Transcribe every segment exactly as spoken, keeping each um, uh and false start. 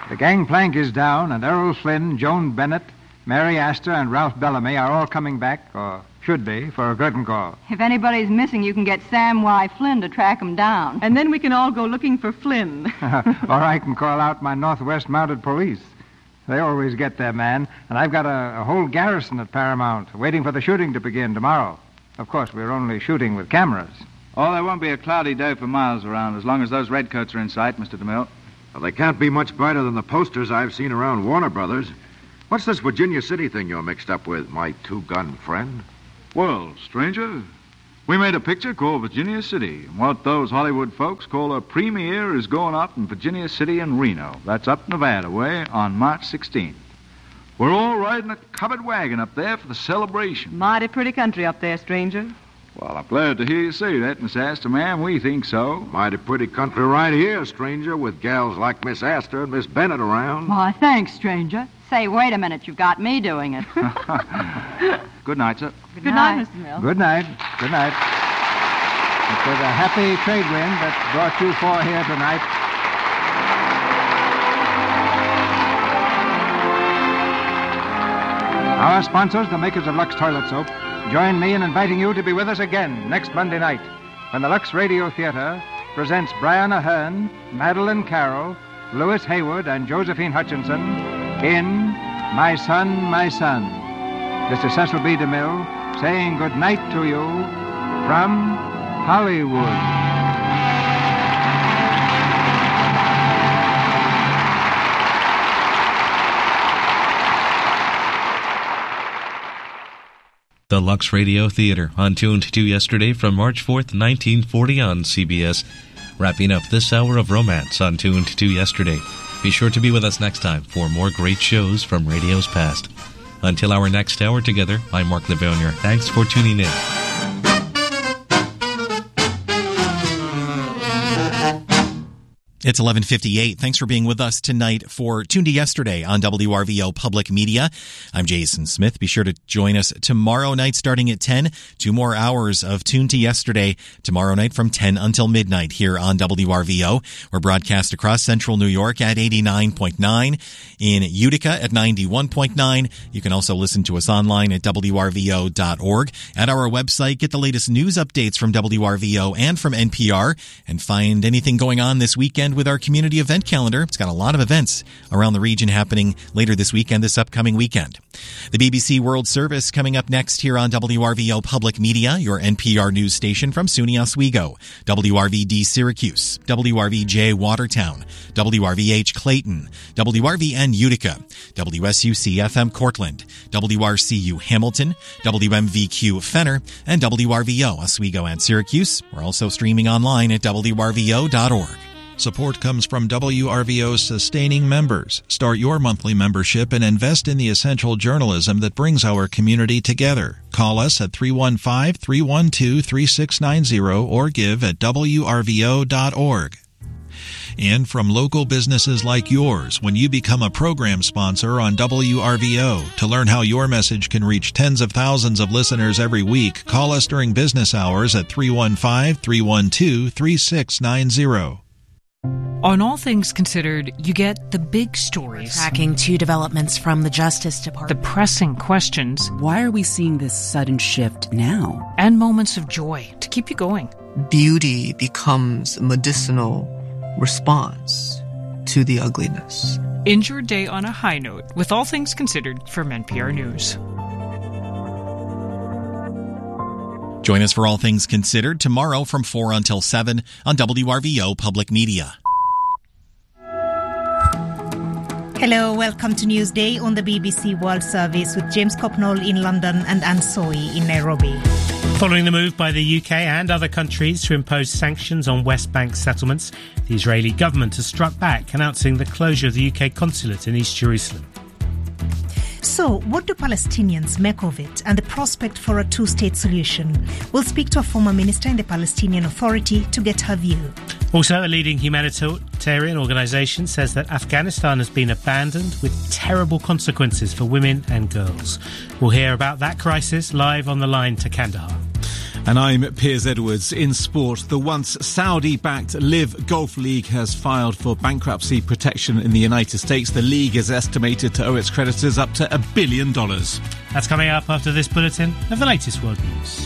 The gangplank is down, and Errol Flynn, Joan Bennett, Mary Astor, and Ralph Bellamy are all coming back, or should be, for a curtain call. If anybody's missing, you can get Sam Y. Flynn to track him down. And then we can all go looking for Flynn. Or I can call out my Northwest Mounted Police. They always get their man, and I've got a, a whole garrison at Paramount waiting for the shooting to begin tomorrow. Of course, we're only shooting with cameras. Oh, there won't be a cloudy day for miles around as long as those redcoats are in sight, Mister DeMille. Well, they can't be much brighter than the posters I've seen around Warner Brothers. What's this Virginia City thing you're mixed up with, my two-gun friend? Well, stranger, we made a picture called Virginia City. And what those Hollywood folks call a premiere is going up in Virginia City and Reno. That's up Nevada way on March sixteenth. We're all riding a covered wagon up there for the celebration. Mighty pretty country up there, stranger. Well, I'm glad to hear you say that, Miss Astor, ma'am. We think so. Mighty pretty country right here, stranger, with gals like Miss Astor and Miss Bennett around. Why, thanks, stranger. Say, wait a minute, you've got me doing it. Good night, sir. Good, Good night. night, Mister Mill. Good night. Good night. It was a happy trade wind that brought you four here tonight. Our sponsors, the makers of Lux Toilet Soap, join me in inviting you to be with us again next Monday night when the Lux Radio Theater presents Brian Ahern, Madeline Carroll, Louis Haywood, and Josephine Hutchinson in My Son, My Son. This is Cecil B. DeMille saying good night to you from Hollywood. The Lux Radio Theater on Tuned to Yesterday from March fourth, nineteen forty on C B S. Wrapping up this hour of romance on Tuned to Yesterday. Be sure to be with us next time for more great shows from radio's past. Until our next hour together, I'm Mark LeBonier. Thanks for tuning in. It's eleven fifty-eight. Thanks for being with us tonight for Tuned to Yesterday on W R V O Public Media. I'm Jason Smith. Be sure to join us tomorrow night starting at ten. Two more hours of Tuned to Yesterday tomorrow night from ten until midnight here on W R V O. We're broadcast across central New York at eighty-nine point nine, in Utica at ninety-one point nine. You can also listen to us online at W R V O dot org. At our website, get the latest news updates from W R V O and from N P R, and find anything going on this weekend with our community event calendar. It's got a lot of events around the region happening later this weekend, this upcoming weekend. The B B C World Service coming up next here on W R V O Public Media, your N P R news station from SUNY Oswego, W R V D Syracuse, W R V J Watertown, W R V H Clayton, W R V N Utica, W S U C F M Cortland, W R C U Hamilton, W M V Q Fenner, and W R V O Oswego and Syracuse. We're also streaming online at W R V O dot org. Support comes from W R V O's sustaining members. Start your monthly membership and invest in the essential journalism that brings our community together. Call us at three one five, three one two, three six nine zero or give at W R V O dot org. And from local businesses like yours, when you become a program sponsor on W R V O, to learn how your message can reach tens of thousands of listeners every week, call us during business hours at three one five, three one two, three six nine zero. On All Things Considered, you get the big stories. Tracking two developments from the Justice Department. The pressing questions. Why are we seeing this sudden shift now? And moments of joy to keep you going. Beauty becomes a medicinal response to the ugliness. End your day on a high note with All Things Considered from N P R News. Join us for All Things Considered tomorrow from four until seven on W R V O Public Media. Hello, welcome to Newsday on the B B C World Service with James Copnall in London and Anne Soy in Nairobi. Following the move by the U K and other countries to impose sanctions on West Bank settlements, the Israeli government has struck back, announcing the closure of the U K consulate in East Jerusalem. So, what do Palestinians make of it and the prospect for a two-state solution? We'll speak to a former minister in the Palestinian Authority to get her view. Also, a leading humanitarian organisation says that Afghanistan has been abandoned with terrible consequences for women and girls. We'll hear about that crisis live on the line to Kandahar. And I'm Piers Edwards. In sport, the once Saudi-backed Live Golf League has filed for bankruptcy protection in the United States. The league is estimated to owe its creditors up to a billion dollars. That's coming up after this bulletin of the latest world news.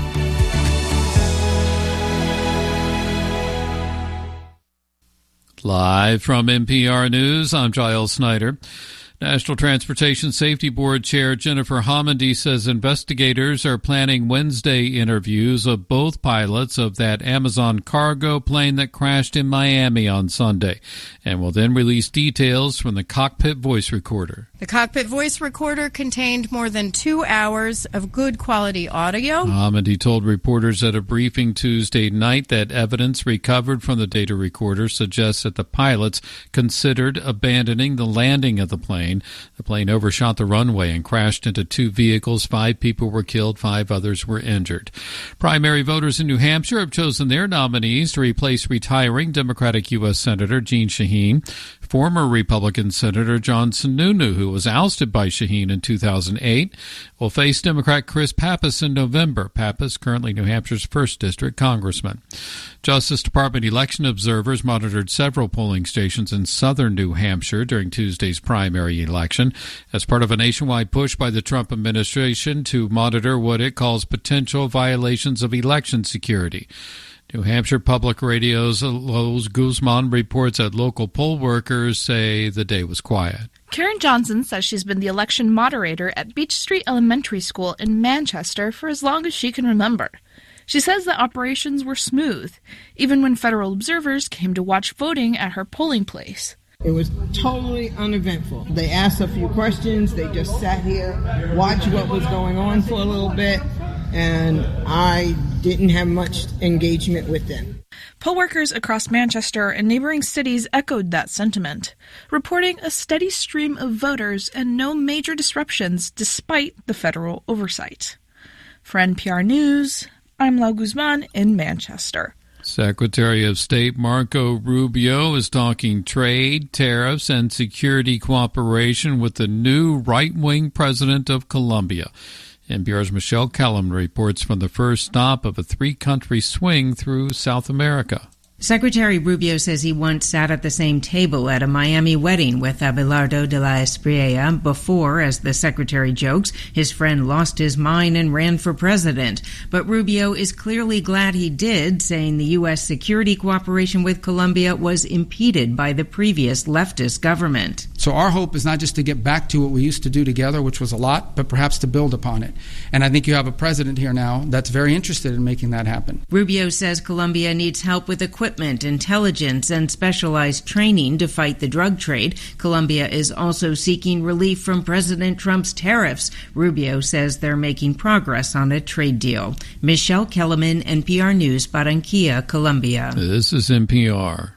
Live from N P R News, I'm Giles Snyder. National Transportation Safety Board Chair Jennifer Homendy says investigators are planning Wednesday interviews of both pilots of that Amazon cargo plane that crashed in Miami on Sunday, and will then release details from the cockpit voice recorder. The cockpit voice recorder contained more than two hours of good quality audio. Homendy told reporters at a briefing Tuesday night that evidence recovered from the data recorder suggests that the pilots considered abandoning the landing of the plane. The plane overshot the runway and crashed into two vehicles. Five people were killed, five others were injured. Primary voters in New Hampshire have chosen their nominees to replace retiring Democratic U S Senator Jeanne Shaheen. Former Republican Senator John Sununu, who was ousted by Shaheen in two thousand eight, will face Democrat Chris Pappas in November. Pappas, currently New Hampshire's first District Congressman. Justice Department election observers monitored several polling stations in southern New Hampshire during Tuesday's primary election as part of a nationwide push by the Trump administration to monitor what it calls potential violations of election security. New Hampshire Public Radio's Lowe's Guzman reports that local poll workers say the day was quiet. Karen Johnson says she's been the election moderator at Beach Street Elementary School in Manchester for as long as she can remember. She says the operations were smooth, even when federal observers came to watch voting at her polling place. It was totally uneventful. They asked a few questions, they just sat here, watched what was going on for a little bit, and I didn't have much engagement with them. Poll workers across Manchester and neighboring cities echoed that sentiment, reporting a steady stream of voters and no major disruptions despite the federal oversight. For N P R News, I'm Lau Guzman in Manchester. Secretary of State Marco Rubio is talking trade, tariffs, and security cooperation with the new right-wing president of Colombia. N P R's Michelle Kellum reports from the first stop of a three-country swing through South America. Secretary Rubio says he once sat at the same table at a Miami wedding with Abelardo de la Espriella before, as the secretary jokes, his friend lost his mind and ran for president. But Rubio is clearly glad he did, saying the U S security cooperation with Colombia was impeded by the previous leftist government. So our hope is not just to get back to what we used to do together, which was a lot, but perhaps to build upon it. And I think you have a president here now that's very interested in making that happen. Rubio says Colombia needs help with equipment, intelligence, and specialized training to fight the drug trade. Colombia is also seeking relief from President Trump's tariffs. Rubio says they're making progress on a trade deal. Michelle Kellerman, N P R News, Barranquilla, Colombia. This is N P R.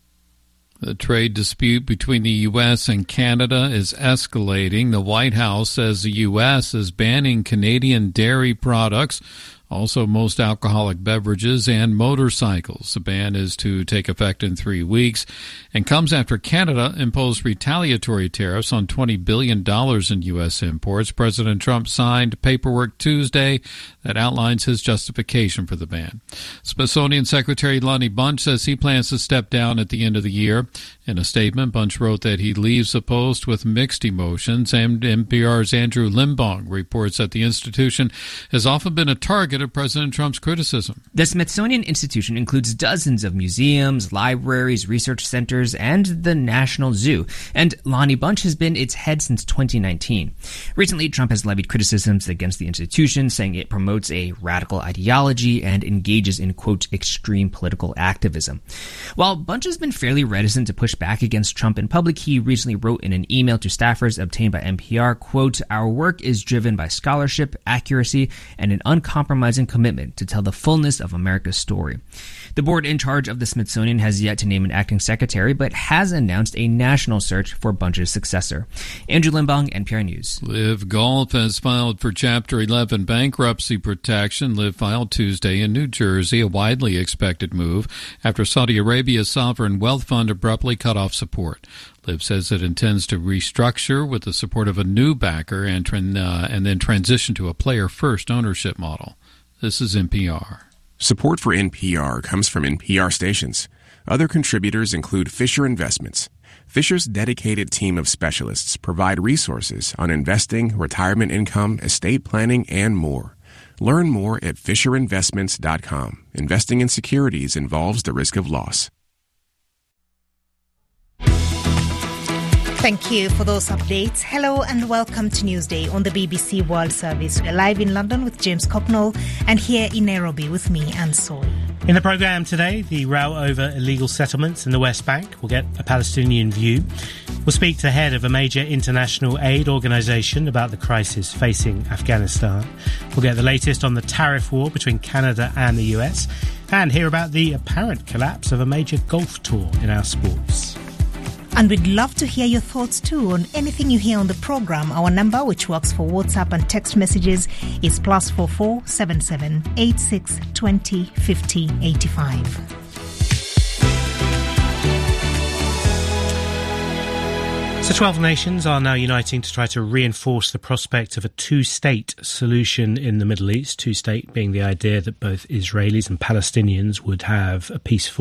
The trade dispute between the U S and Canada is escalating. The White House says the U S is banning Canadian dairy products, also most alcoholic beverages and motorcycles. The ban is to take effect in three weeks and comes after Canada imposed retaliatory tariffs on twenty billion dollars in U S imports. President Trump signed paperwork Tuesday that outlines his justification for the ban. Smithsonian Secretary Lonnie Bunch says he plans to step down at the end of the year. In a statement, Bunch wrote that he leaves the post with mixed emotions, and N P R's Andrew Limbong reports that the institution has often been a target of President Trump's criticism. The Smithsonian Institution includes dozens of museums, libraries, research centers, and the National Zoo, and Lonnie Bunch has been its head since twenty nineteen. Recently, Trump has levied criticisms against the institution, saying it promotes a radical ideology and engages in, quote, extreme political activism. While Bunch has been fairly reticent to push back against Trump in public, he recently wrote in an email to staffers obtained by N P R, quote, "Our work is driven by scholarship, accuracy, and an uncompromising commitment to tell the fullness of America's story." The board in charge of the Smithsonian has yet to name an acting secretary, but has announced a national search for Bunch's successor. Andrew Limbong, N P R News. Live Golf has filed for Chapter eleven bankruptcy protection. Live filed Tuesday in New Jersey, a widely expected move after Saudi Arabia's sovereign wealth fund abruptly cut off support. Liv says it intends to restructure with the support of a new backer and, uh, and then transition to a player-first ownership model. This is N P R. Support for N P R comes from N P R stations. Other contributors include Fisher Investments. Fisher's dedicated team of specialists provide resources on investing, retirement income, estate planning, and more. Learn more at fisher investments dot com. Investing in securities involves the risk of loss. Thank you for those updates. Hello and welcome to Newsday on the B B C World Service. We're live in London with James Copnall and here in Nairobi with me, Anne Soy. In the programme today, the row over illegal settlements in the West Bank. We'll get a Palestinian view. We'll speak to the head of a major international aid organisation about the crisis facing Afghanistan. We'll get the latest on the tariff war between Canada and the U S and hear about the apparent collapse of a major golf tour in our sports. And we'd love to hear your thoughts too on anything you hear on the programme. Our number, which works for WhatsApp and text messages, is plus four four seven seven eight six twenty fifty eighty five. So twelve nations are now uniting to try to reinforce the prospect of a two-state solution in the Middle East. Two-state being the idea that both Israelis and Palestinians would have a peaceful